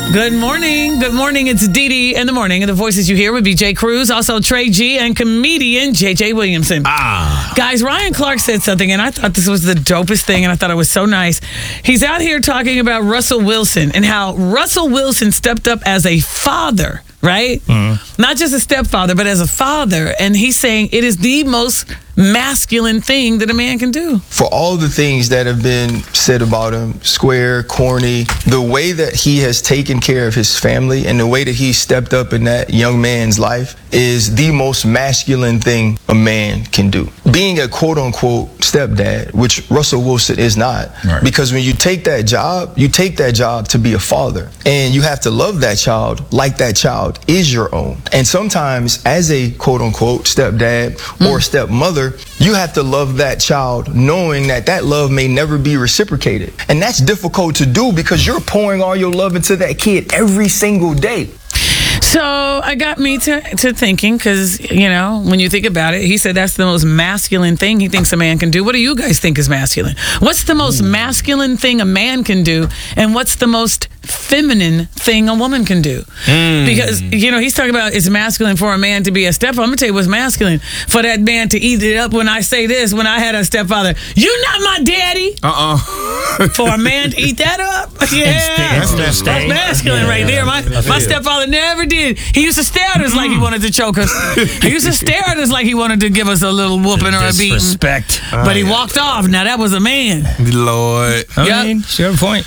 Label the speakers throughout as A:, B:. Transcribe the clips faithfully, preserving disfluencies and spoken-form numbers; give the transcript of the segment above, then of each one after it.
A: Good morning. Good morning. It's Dee Dee in the morning. And the voices you hear would be Jay Cruz, also Trey G, and comedian J J Williamson.
B: Ah.
A: Guys, Ryan Clark said something, and I thought this was the dopest thing, and I thought it was so nice. He's out here talking about Russell Wilson and how Russell Wilson stepped up as a father, right? Mm-hmm. Not just a stepfather, but as a father. And he's saying it is the most masculine thing that a man can do.
C: For all the things that have been said about him, square, corny, the way that he has taken care of his family and the way that he stepped up in that young man's life is the most masculine thing a man can do. Being a quote-unquote stepdad, which Russell Wilson is not, right. Because when you take that job, you take that job to be a father, and you have to love that child like that child is your own. And sometimes as a quote-unquote stepdad mm. or stepmother, you have to love that child knowing that that love may never be reciprocated. And that's difficult to do because you're pouring all your love into that kid every single day.
A: So I got me to, to thinking, because, you know, when you think about it, he said that's the most masculine thing he thinks a man can do. What do you guys think is masculine? What's the most mm. masculine thing a man can do? And what's the most feminine thing a woman can do? Mm. Because, you know, he's talking about it's masculine for a man to be a stepfather. I'm going to tell you what's masculine. For that man to eat it up when I say this, when I had a stepfather, you're not my daddy.
B: Uh-uh.
A: For a man to eat that up? Yeah.
B: That's, that's,
A: that's masculine yeah, right there. My, my stepfather never did. He used to stare at us mm. like he wanted to choke us. He used to stare at us like he wanted to give us a little whooping or a beating.
D: Disrespect.
A: But
B: oh,
A: he
B: yeah.
A: walked off. Now that was a man.
B: Lord.
D: I
A: yep.
D: mean, sure point.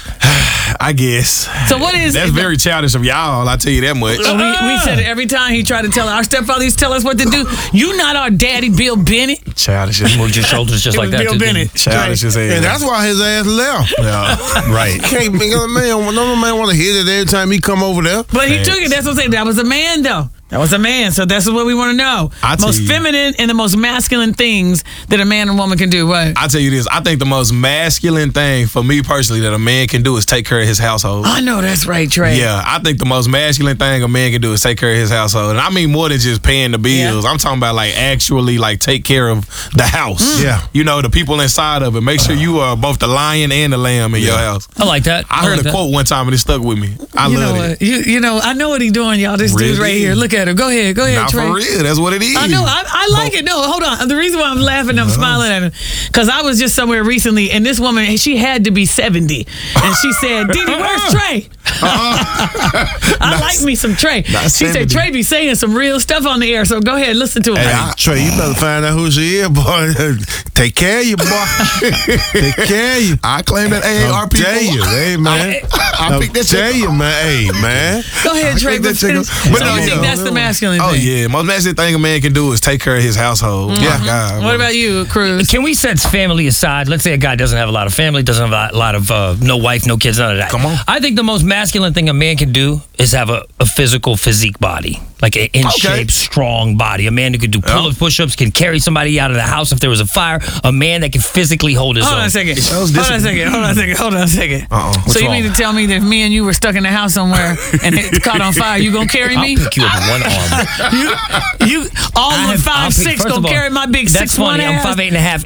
B: I guess.
A: So what is
B: That's very childish of y'all, I'll tell you that much.
A: So we, we said it every time he tried to tell our stepfather, he's tell us what to do. You not our daddy, Bill Bennett.
B: Childish.
D: Moved your shoulders just like that.
A: Bill Bennett.
B: Childish as hell.
E: And that's why his ass left.
B: Yeah. Right.
E: Can't be a man. No man want to hit it every time he come over there.
A: But he took it. That's what I'm saying. That was a man, though. That was a man, so that's what we want to know.
B: I
A: most
B: you,
A: feminine and the most masculine things that a man and woman can do. What?
B: I'll tell you this. I think the most masculine thing for me personally that a man can do is take care of his household.
A: I know that's right, Trey.
B: Yeah, I think the most masculine thing a man can do is take care of his household. And I mean more than just paying the bills. Yeah. I'm talking about like actually like take care of the house.
E: Mm. Yeah.
B: You know, the people inside of it. Make sure you are both the lion and the lamb in yeah. your house.
D: I like that.
B: I, I heard a
D: that.
B: quote one time and it stuck with me. I
A: you
B: love
A: know
B: it.
A: You, you know, I know what he's doing, y'all. This really? dude's right here. Look at him. Go ahead. Go ahead.
B: Not
A: Trey.
B: for real. That's what it is.
A: I know. I, I like it. No, hold on. The reason why I'm laughing, I'm smiling at him, because I was just somewhere recently, and this woman, she had to be seventy, and she said, "Dee Dee, where's Trey?" Uh-uh. I like me some Trey. She seventy. Said Trey be saying some real stuff on the air, so go ahead, listen to him.
E: Hey, I, Trey, you better find out who she is, boy. Take care of you, boy. Take care of you.
B: I claim that A A R P.
E: Tell you, hey man.
B: I, I picked that.
E: Tell you, man. Hey man.
A: Go ahead, Trey. But, but no, you think that's the masculine
B: oh,
A: thing?
B: Oh yeah, most masculine thing a man can do is take care of his household. Mm-hmm. Yeah. God,
A: what man. About you, Cruz?
D: Can we set family aside? Let's say a guy doesn't have a lot of family, doesn't have a lot of uh, no wife, no kids, none of that.
B: Come on.
D: I think the most masculine thing a man can do is have a, a physical physique body. Like an in shape, okay. strong body. A man who could do pull-ups, push-ups, can carry somebody out of the house if there was a fire. A man that can physically hold his
A: hold
D: own.
A: On a second. Hold on a second. Hold on a second. Hold on a second.
B: Uh-oh.
A: So you
D: wrong?
A: mean to tell me that if me and you were stuck in the house somewhere and it caught on fire, you gonna carry me?
D: I'll pick you up in one arm.
A: you, you, all of five, six, gonna carry my big
D: that's
A: six one
D: funny.
A: ass.
D: I'm five eight and a half